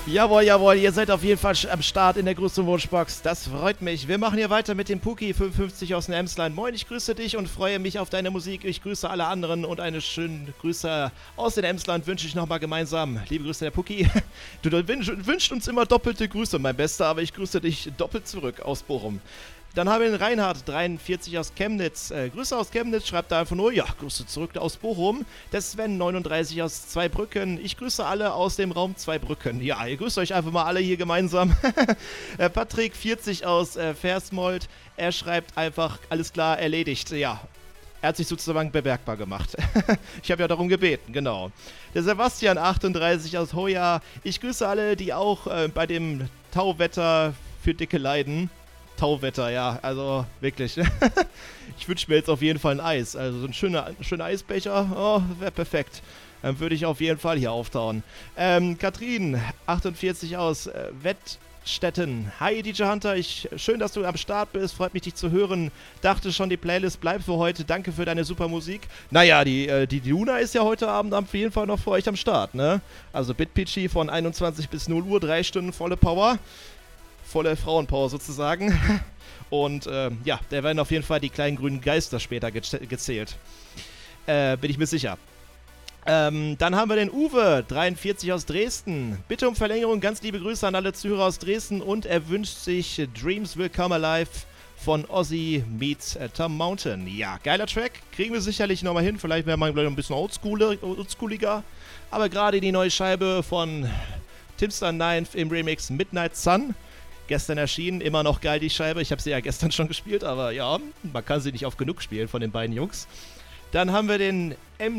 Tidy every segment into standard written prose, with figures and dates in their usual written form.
Jawohl, jawohl, ihr seid auf jeden Fall am Start in der Gruß- und Wunschbox. Das freut mich. Wir machen hier weiter mit dem Puki55 aus dem Emsland. Moin, ich grüße dich und freue mich auf deine Musik. Ich grüße alle anderen und eine schöne Grüße aus dem Emsland wünsche ich nochmal gemeinsam. Liebe Grüße, der Puki. Du wünschst uns immer doppelte Grüße, mein Bester, aber ich grüße dich doppelt zurück aus Bochum. Dann haben wir den Reinhard, 43 aus Chemnitz. Grüße aus Chemnitz, schreibt da einfach nur, ja, Grüße zurück aus Bochum. Der Sven, 39 aus Zweibrücken. Ich grüße alle aus dem Raum Zweibrücken. Ja, ihr grüßt euch einfach mal alle hier gemeinsam. Patrick, 40 aus Versmold. Er schreibt einfach, alles klar, erledigt. Ja, er hat sich sozusagen bemerkbar gemacht. Ich habe ja darum gebeten, genau. Der Sebastian, 38 aus Hoya. Ich grüße alle, die auch bei dem Tauwetter für Dicke leiden. Tauwetter, ja, also wirklich. Ich wünsche mir jetzt auf jeden Fall ein Eis. Also so ein schöner Eisbecher, oh, wäre perfekt. Dann würde ich auf jeden Fall hier auftauen. Katrin, 48 aus Wettstetten. Hi DJ Hunter, schön, dass du am Start bist. Freut mich, dich zu hören. Dachte schon, die Playlist bleibt für heute. Danke für deine super Musik. Naja, die Luna ist ja heute Abend auf jeden Fall noch für euch am Start, ne? Also BitPeachy von 21 bis 0 Uhr, 3 Stunden volle Power. Volle Frauenpower sozusagen. Und ja, da werden auf jeden Fall die kleinen grünen Geister später gezählt. Bin ich mir sicher. Dann haben wir den Uwe, 43 aus Dresden. Bitte um Verlängerung, ganz liebe Grüße an alle Zuhörer aus Dresden. Und er wünscht sich Dreams Will Come Alive von Ozzy meets Tom Mountain. Ja, geiler Track. Kriegen wir sicherlich nochmal hin. Vielleicht wäre man gleich ein bisschen oldschooliger. Aber gerade die neue Scheibe von Timster 9 im Remix Midnight Sun. Gestern erschienen, immer noch geil die Scheibe. Ich habe sie ja gestern schon gespielt, aber ja, man kann sie nicht oft genug spielen von den beiden Jungs. Dann haben wir den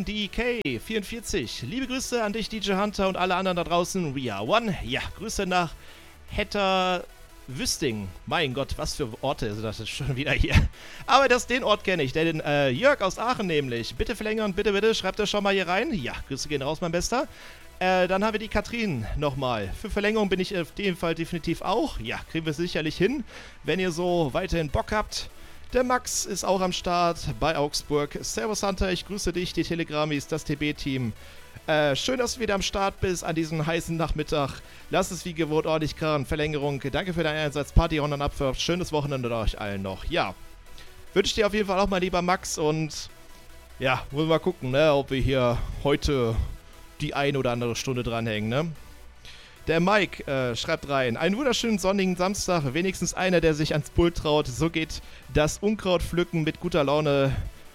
MDK44. Liebe Grüße an dich, DJ Hunter und alle anderen da draußen. We are one. Ja, Grüße nach Hetterwüsting. Mein Gott, was für Orte sind das schon wieder hier. Aber den Ort kenne ich. Den Jörg aus Aachen nämlich. Bitte verlängern, bitte, schreibt das schon mal hier rein. Ja, Grüße gehen raus, mein Bester. Dann haben wir die Katrin nochmal. Für Verlängerung bin ich auf jeden Fall definitiv auch. Ja, kriegen wir sicherlich hin, wenn ihr so weiterhin Bock habt. Der Max ist auch am Start bei Augsburg. Servus Hunter, ich grüße dich, die Telegrammis, das TB-Team. Schön, dass du wieder am Start bist an diesem heißen Nachmittag. Lass es wie gewohnt ordentlich krachen. Verlängerung. Danke für deinen Einsatz. Party on and Abwurf. Schönes Wochenende euch allen noch. Ja, wünsche dir auf jeden Fall auch mal lieber Max. Und ja, wollen wir mal gucken, ne, ob wir hier heute die eine oder andere Stunde dranhängen, ne? Der Mike schreibt rein, einen wunderschönen sonnigen Samstag, wenigstens einer, der sich ans Pult traut. So geht das Unkrautpflücken mit guter Laune,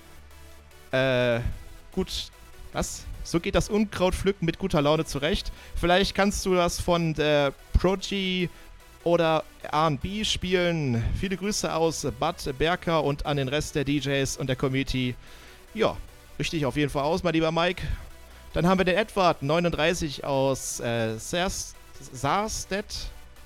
So geht das Unkrautpflücken mit guter Laune zurecht. Vielleicht kannst du das von der Prodigy oder R&B spielen. Viele Grüße aus Bad Berka und an den Rest der DJs und der Community. Ja, richtig auf jeden Fall aus, mein lieber Mike. Dann haben wir den Edward, 39 aus Saarstedt.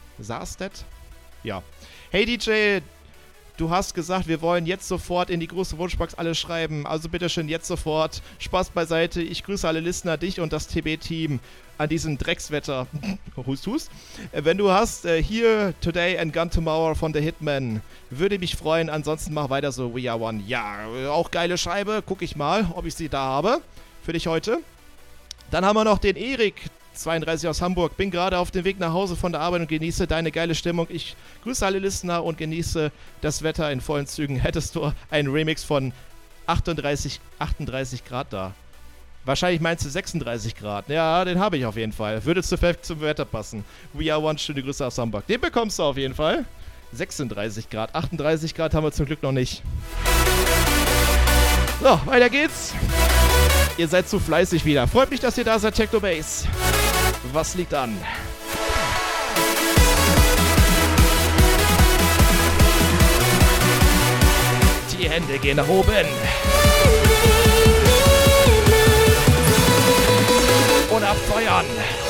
Ja. Hey DJ, du hast gesagt, wir wollen jetzt sofort in die große Wunschbox alle schreiben. Also bitteschön jetzt sofort. Spaß beiseite. Ich grüße alle Listener, dich und das TB-Team an diesem Dreckswetter. Hust. Wenn du hast, hier Today and Gone Tomorrow von The Hitman. Würde mich freuen. Ansonsten mach weiter so. We are one. Ja, auch geile Scheibe. Guck ich mal, ob ich sie da habe. Für dich heute. Dann haben wir noch den Erik, 32 aus Hamburg. Bin gerade auf dem Weg nach Hause von der Arbeit und genieße deine geile Stimmung. Ich grüße alle Listener und genieße das Wetter in vollen Zügen. Hättest du einen Remix von 38 Grad da? Wahrscheinlich meinst du 36 Grad. Ja, den habe ich auf jeden Fall. Würde zum Wetter passen. We are one, schöne Grüße aus Hamburg. Den bekommst du auf jeden Fall. 36 Grad. 38 Grad haben wir zum Glück noch nicht. So, weiter geht's. Ihr seid zu fleißig wieder. Freut mich, dass ihr da seid, Techno Bass. Was liegt an? Die Hände gehen nach oben. Und abfeuern.